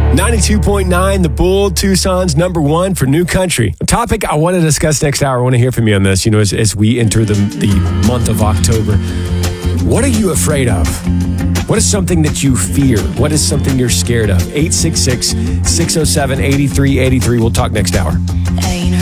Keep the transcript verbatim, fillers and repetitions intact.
ninety-two point nine, The Bull, Tucson's number one for new country. A topic I want to discuss next hour. I want to hear from you on this, you know, as, as we enter the, the month of October. What are you afraid of? What is something that you fear? What is something you're scared of? eight six six, six oh seven, eight three eight three. We'll talk next hour.